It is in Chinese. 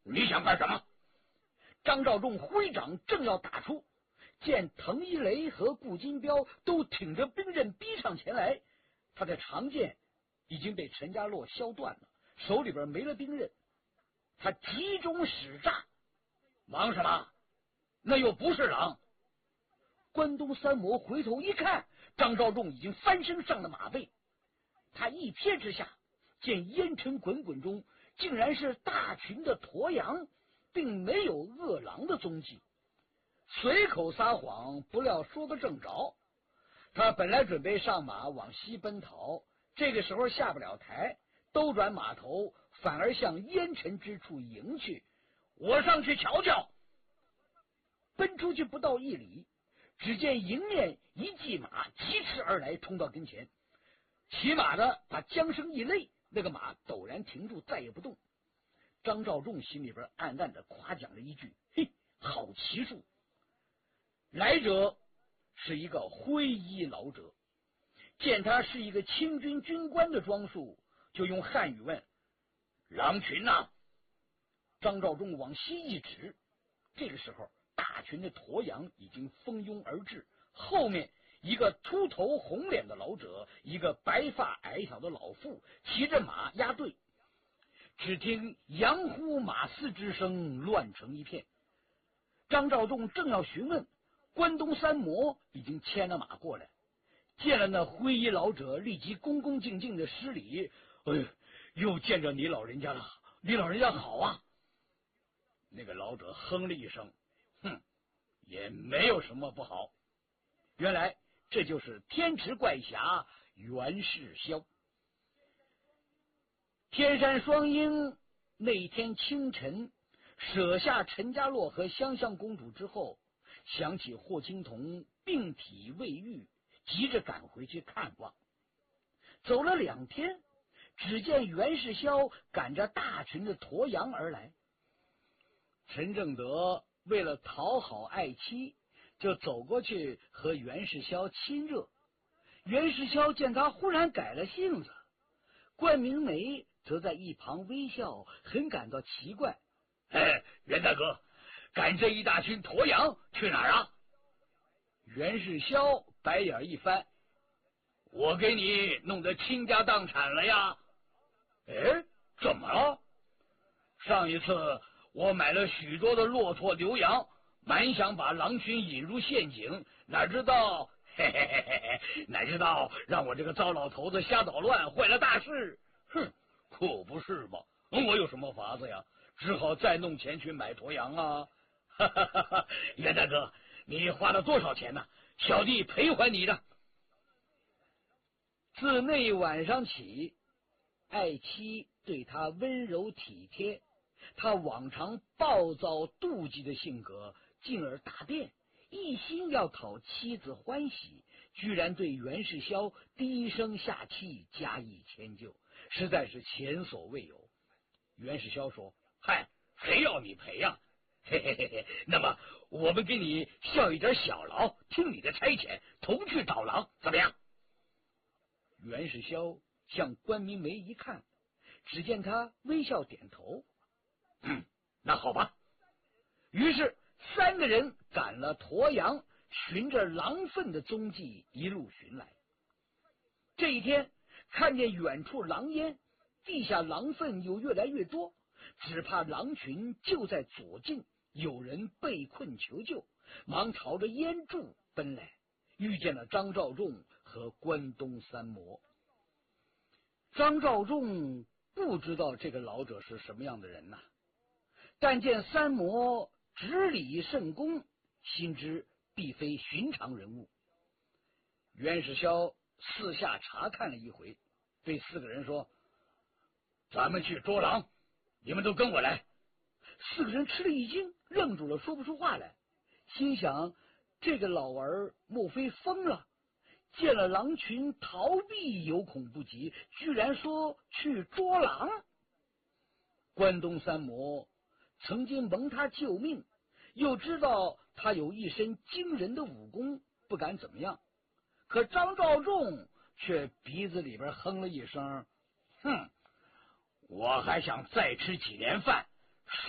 你想干什么？ 张召仲挥掌正要打出，见滕一雷和顾金彪都挺着兵刃逼上前来，他的长剑已经被陈家洛削断了，手里边没了兵刃，他急中使诈， 忙什么？那又不是狼。 关东三魔回头一看，张召仲已经翻身上了马背，他一瞥之下，见烟尘滚滚中竟然是大群的驼羊，并没有恶狼的踪迹。随口撒谎，不料说个正着。他本来准备上马往西奔逃，这个时候下不了台，兜转马头，反而向烟尘之处迎去。 我上去瞧瞧。 奔出去不到1里，只见迎面一骑马疾驰而来，冲到跟前。骑马的把缰绳一勒，那个马陡然停住，再也不动。张召仲心里边暗暗的夸奖了一句：“嘿，好骑术！”来者是一个灰衣老者，见他是一个清军军官的装束，就用汉语问：“狼群哪？”张召仲往西一指，这个时候大群的驼羊已经蜂拥而至，后面一个秃头红脸的老者，一个白发矮小的老妇骑着马押队。只听羊呼马嘶之声乱成一片。张召仲正要询问，关东三魔已经牵了马过来，见了那灰衣老者，立即恭恭敬敬的施礼：“又见着你老人家了，你老人家好啊！”那个老者哼了一声：“也没有什么不好。”原来这就是天池怪侠袁世霄。天山双鹰那一天清晨舍下陈家洛和香香公主之后，想起霍青桐病体未愈，急着赶回去看望。走了2天，只见袁世霄赶着大群的驼羊而来。陈正德为了讨好爱妻，就走过去和袁世霄亲热。袁世霄见他忽然改了性子，关明梅则在一旁微笑，很感到奇怪。 袁大哥，赶这一大群驼羊去哪儿啊？ 袁世霄白眼一翻：“ 我给你弄得倾家荡产了呀！” 怎么了？ 上一次我买了许多的骆驼牛羊，满想把狼群引入陷阱，哪知道让我这个糟老头子瞎捣乱，坏了大事。 可不是嘛，我有什么法子呀？只好再弄钱去买驼羊啊。 袁大哥，你花了多少钱呢？小弟赔还你的。 自那晚上起，爱妻对他温柔体贴，他往常暴躁妒忌的性格进而大变，一心要讨妻子欢喜，居然对袁世霄低声下气，加以迁就，实在是前所未有。袁世霄说：“ 嗨，谁要你赔呀？那么我们给你效一点小劳，听你的差遣，同去找狼，怎么样？” 袁世霄向关明梅一看，只见他微笑点头。 那好吧。 于是3个人赶了驼羊，循着狼粪的踪迹一路寻来。这一天看见远处狼烟，地下狼粪又越来越多，只怕狼群就在左近，有人被困求救，忙朝着烟柱奔来，遇见了张召仲和关东三魔。张召仲不知道这个老者是什么样的人呐，但见三魔执礼甚恭，心知必非寻常人物。袁世霄四下查看了一回，对4个人说：“ 咱们去捉狼，你们都跟我来。 ”4个人吃了一惊，愣住了，说不出话来，心想这个老儿莫非疯了？见了狼群逃避有恐不及，居然说去捉狼。关东三魔曾经蒙他救命，又知道他有一身惊人的武功，不敢怎么样。可张召仲却鼻子里边哼了一声：“ 我还想再吃几年饭，